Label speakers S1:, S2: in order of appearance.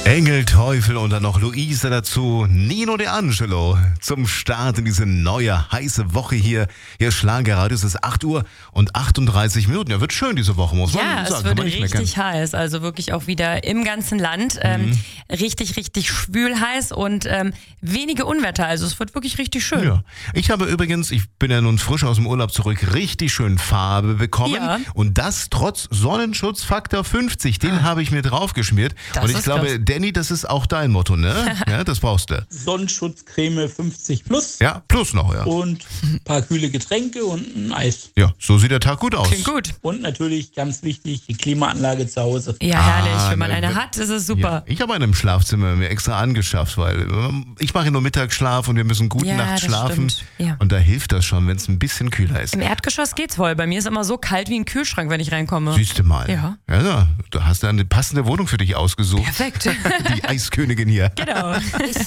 S1: Engel, Teufel und dann noch Luisa dazu. Nino De Angelo zum Start in diese neue heiße Woche hier. Hier Schlagerradio, es ist 8 Uhr und 38 Minuten. Ja, wird schön diese Woche, muss man sagen.
S2: Ja, es wird richtig heiß, also wirklich auch wieder im ganzen Land. Richtig, richtig schwül heiß und wenige Unwetter, also es wird wirklich richtig schön.
S1: Ja. Ich habe übrigens, ich bin ja nun frisch aus dem Urlaub zurück, richtig schön Farbe bekommen.
S2: Ja.
S1: Und das trotz Sonnenschutzfaktor 50. Den habe ich mir draufgeschmiert.
S2: Das
S1: Und ich
S2: ist
S1: glaube,
S2: krass.
S1: Danny, das ist auch dein Motto, ne? Ja, das brauchst du.
S3: Sonnenschutzcreme 50 plus
S1: Ja, plus noch, ja.
S3: und ein paar kühle Getränke und ein Eis.
S1: Ja, so sieht der Tag gut aus.
S2: Klingt gut.
S3: Und natürlich ganz wichtig, die Klimaanlage zu Hause.
S2: Ja, herrlich. Wenn man
S1: ne,
S2: eine hat, ist es super.
S1: Ja, ich habe eine im Schlafzimmer mir extra angeschafft, weil ich mache nur Mittagsschlaf und wir müssen gute
S2: Ja,
S1: Nacht
S2: das
S1: schlafen.
S2: stimmt. Ja.
S1: Und da hilft das schon, wenn es ein bisschen kühler ist.
S2: Im Erdgeschoss geht's voll. Bei mir ist immer so kalt wie ein Kühlschrank, wenn ich reinkomme.
S1: Siehst du mal.
S2: Ja.
S1: Ja, du hast eine passende Wohnung für dich ausgesucht.
S2: Perfekt.
S1: Die Eiskönigin hier.
S2: Genau.